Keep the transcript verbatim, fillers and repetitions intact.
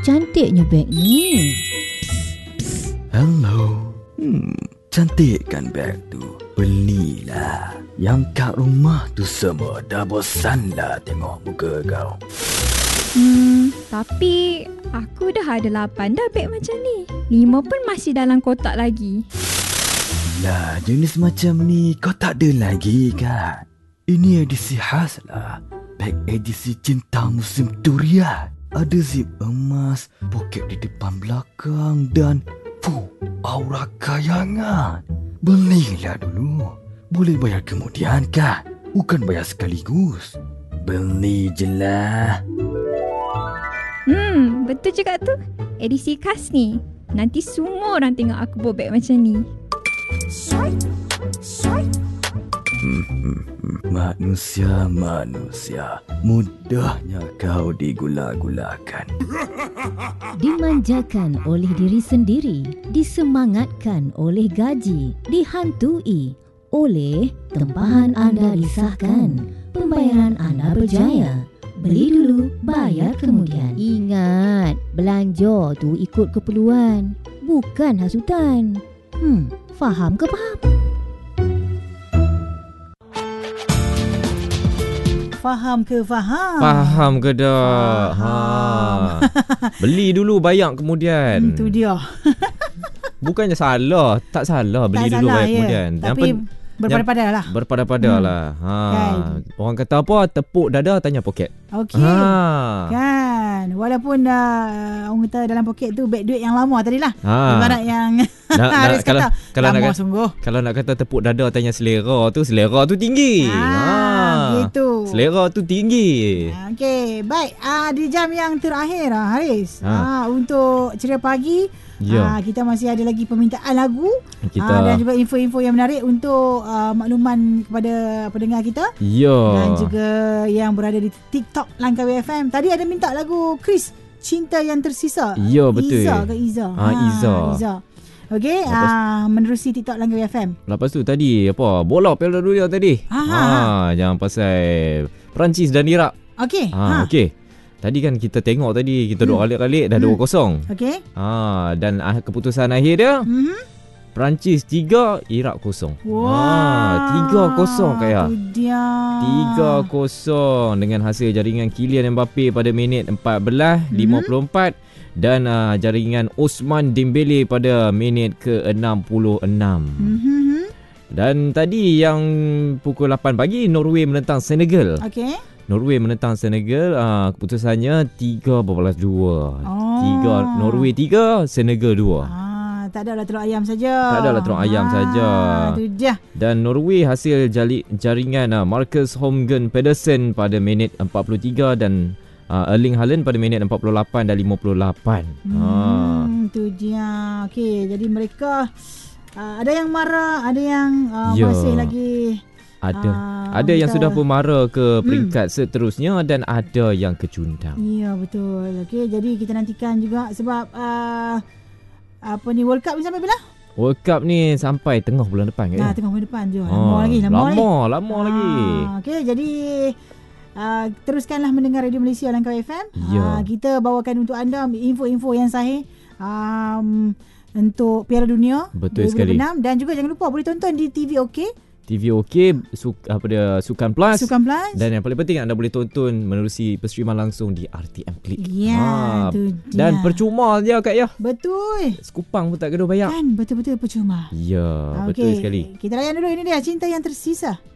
cantiknya beg ni. Hello. Hmm, cantik kan beg tu? Belilah. Yang kat rumah tu semua dah bosan dah tengok muka kau. Hmm, tapi aku dah ada lapan dah beg macam ni. Lima pun masih dalam kotak lagi. Lah, jenis macam ni kau tak ada lagi kan? Ini edisi khas lah. Beg edisi cinta musim durian. Ada zip emas, poket di depan belakang dan fuh, aura kayangan. Belilah dulu. Boleh bayar kemudian kan? Bukan bayar sekaligus. Beli je lah. Hmm, betul juga tu. Edisi khas ni. Nanti semua orang tengok aku bawa beg macam ni. Hmm, hmm, hmm. Manusia, manusia. Mudahnya kau digula-gulakan. Dimanjakan oleh diri sendiri, disemangatkan oleh gaji, dihantui oleh tempahan anda disahkan, pembayaran anda berjaya. Beli dulu, bayar kemudian. Ingat, belanja tu ikut keperluan, bukan hasutan. Hmm, faham ke faham? Faham ke faham? Faham ke dah? Ha. Beli dulu, bayar kemudian. Itu dia. Bukannya salah, tak salah beli tak dulu salah, bayar ya. kemudian. Tapi berpada-pada lah. Berpada-pada hmm. lah. Ha. Kan. Orang kata apa? Tepuk dada, tanya poket. Okey. Ha. Kan. Walaupun uh, orang kata dalam poket tu beg duit yang lama tadi lah. Ha. Ibarat yang nak, Haris nak, kalau, kata kalau lama nak, sungguh. Kalau nak kata tepuk dada, tanya selera tu. Selera tu tinggi. Ha. Ha. Gitu. Selera tu tinggi. Okey. Baik. Uh, di jam yang terakhir uh, Haris. Ha. Uh, untuk Ceria Pagi. Ya. Uh, kita masih ada lagi permintaan lagu. Kita... Uh, dan juga info-info yang menarik untuk uh, makluman kepada pendengar kita. Ya. Dan juga yang berada di TikTok Langkawi F M. Tadi ada minta lagu Chris, Cinta Yang Tersisa. Ya, betul. Iza ke Iza? Ha, Iza. Iza. Okey, Lepas... uh, menerusi TikTok Langkawi F M. Lepas tu tadi apa? Bola Piala Dunia tadi. Ha, ha, ha. Jangan pasal Perancis dan Iraq. Okey. Ha, Ha. okey. Tadi kan kita tengok tadi, kita dua Hmm. kali-kali dah Hmm. dua kosong. Okey. Ha, dan ah, keputusan akhir dia Mhm. Perancis tiga, Iraq kosong. Wah. Ha, tiga kosong kaya. Tu dia. tiga kosong dengan hasil jaringan Kylian Mbappe pada minit empat belas lima puluh empat dan uh, jaringan Ousmane Dembele pada minit ke enam puluh enam. Mhm. Dan tadi yang pukul lapan pagi Norway menentang Senegal. Okey. Norway menentang Senegal, uh, keputusannya tiga belas dua. Oh. tiga Norway tiga, Senegal dua. Ah, tak adalah telur ayam saja. Tak adalah telur ayam ah, saja. Itu dia. Dan Norway hasil jali, jaringan uh, Marcus Holmgren Pedersen pada minit empat puluh tiga dan uh, Erling Haaland pada minit empat puluh lapan dan lima puluh lapan. Hmm, itu dia. Okey, jadi mereka uh, ada yang marah, ada yang uh, Ya. masih lagi Ada Ah, ada yang kita- sudah pun mara ke peringkat hmm. seterusnya dan ada yang kecundang. Ya, betul. Okey, jadi kita nantikan juga sebab uh, apa ni, World Cup ni sampai bila? World Cup ni sampai tengah bulan depan ke? Nah, tengah bulan depan je. Lama Ah, lagi, lama, lama lagi. Lama lagi. Ah, okey, jadi uh, teruskanlah mendengar Radio Malaysia Langkawi F M. Ya. Uh, kita bawakan untuk anda info-info yang sahih um, untuk Piala Dunia Betul dua ribu dua puluh enam sekali. dan juga jangan lupa boleh tonton di T V OK, T V OK, su, apa dia, Sukan Plus. Sukan Plus. Dan yang paling penting anda boleh tonton menerusi perstreaman langsung di R T M Click. Ya, tu dia. Dan percuma je Kak ya. Betul. Sekupang pun tak kena bayar. Kan betul-betul percuma. Ya, Ah, betul okey. sekali. Kita layan dulu, ini dia Cinta Yang Tersisa.